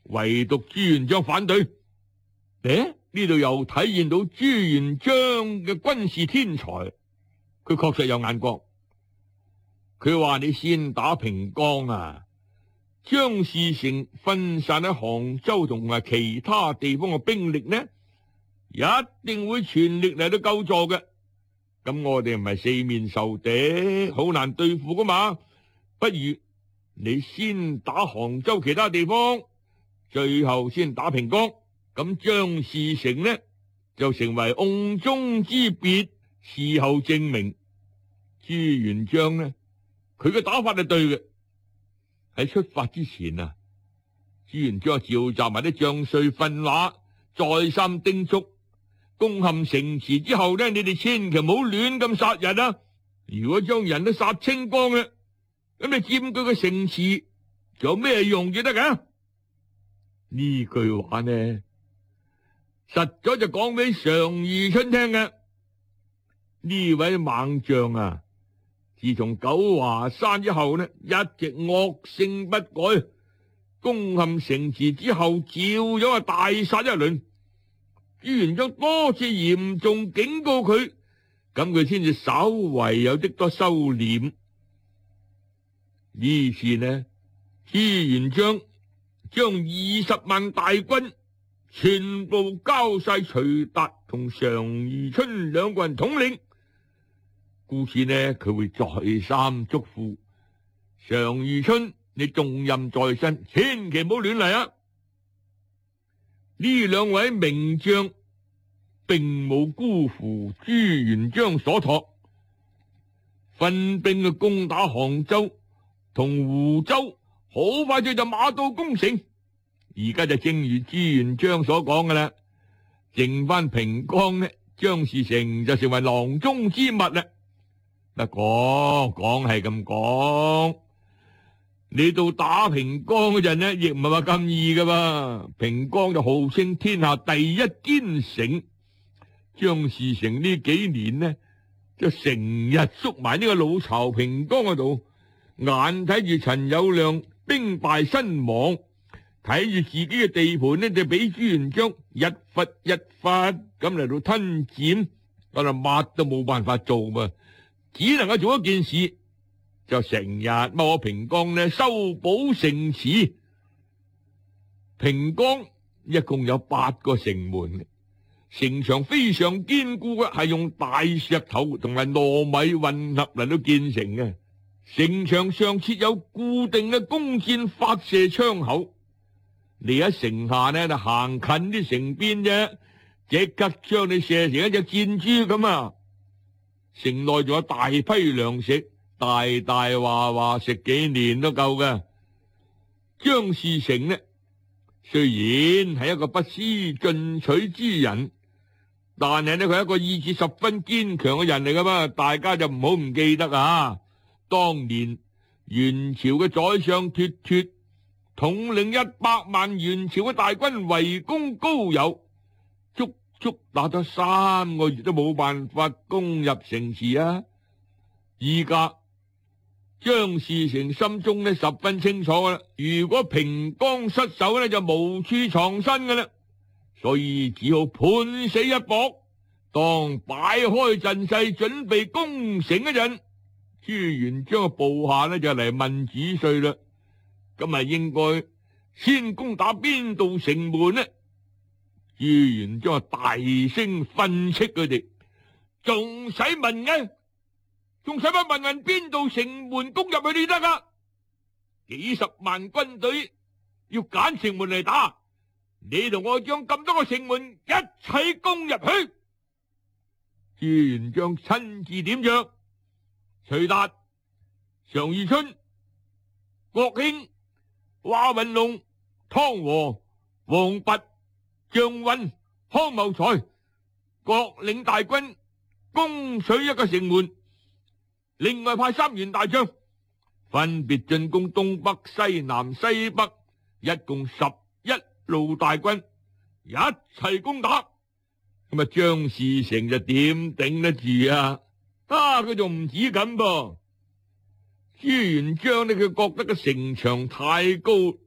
唯獨朱元璋反對。呢度又體現到朱元璋嘅軍事天才，佢確實有眼光。佢話你先打平江啊，張士誠分散喺杭州同埋其他地方嘅兵力呢，一定會全力嚟到救助嘅。咁我哋唔係四面受敵，好難對付噶嘛。不如你先打杭州其他地方，最後先打平江。咁張士誠呢就成為甕中之鱉。事後證明朱元璋呢，佢嘅打法係對嘅。喺出發之前啊，朱元璋召集埋啲將帥訓話，再三叮囑，攻陷城池之後呢，你哋千祈唔好亂咁殺人啊！如果將人都殺清光嘅，咁你佔據個城池仲有咩用至得㗎？呢句話呢，實在就講俾常遇春聽嘅。呢位猛將啊，自從九華山之後呢，一直惡性不改，攻陷城池之後，照樣大殺一輪。朱元璋多次嚴重警告佢，咁佢先至稍為有啲多收斂。呢次呢，朱元璋將20萬大軍全部交晒徐達同常遇春兩個人統領。故此呢，佢會再三囑咐常遇春，你重任在身，千祈唔好亂嚟啊！呢兩位名將並冇辜負朱元璋所託，分兵去攻打杭州同湖州，好快就馬到功成。而家就正如朱元璋所講嘅啦，剩翻平江呢，張士誠就成為囊中之物啦。嗱，講係咁講，你到打平江嗰陣呢，亦唔係話咁易噶嘛。平江就號稱天下第一堅城，張士誠呢幾年呢，就成日縮埋呢個老巢平江嗰度，眼睇住陳友諒兵敗身亡，睇住自己嘅地盤呢，就俾朱元璋一忽一忽咁嚟到吞佔，但係乜都冇辦法做嘛。只能夠做一件事，就成日踎平江呢，修補城池。平江一共有8個城門，城牆非常堅固嘅，係用大石頭同埋糯米混合嚟到建成嘅。城牆上設有固定嘅弓箭發射窗口。你喺城下呢，就行近啲城邊啫，即刻將你射成一隻箭豬咁啊！城內仲有大批糧食，大大話食幾年都夠嘅。張士誠呢，雖然係一個不思進取之人，但係呢，佢係一個意志十分堅強嘅人嚟噶嘛，大家就唔好唔記得啊！當年元朝嘅宰相脱脱統領100萬元朝嘅大軍圍攻高邮，足打咗3個月都冇辦法攻入城池啊！依家張士誠心中呢十分清楚噶啦，如果平江失守呢，就無處藏身噶啦，所以只好判死一搏。當擺開陣勢準備攻城嗰陣，朱元璋嘅部下呢就嚟問主帥啦，咁係應該先攻打邊度城門呢？朱元璋大聲訓斥佢哋，仲使問嘅？仲使乜問人邊度城門攻入去你得噶？幾十萬軍隊要揀城門嚟打，你同我將咁多個城門一齊攻入去。朱元璋親自點着，徐達、常遇春、國興、華雲龍、湯和、王弼、張允、康茂才各領大軍攻取一個城門，另外派3員大將分別進攻東北、西南、西北，一共11路大軍一齊攻打。咁啊，張士誠就點頂得住啊？佢仲唔止咁噃。朱元璋呢，佢覺得個城牆太高，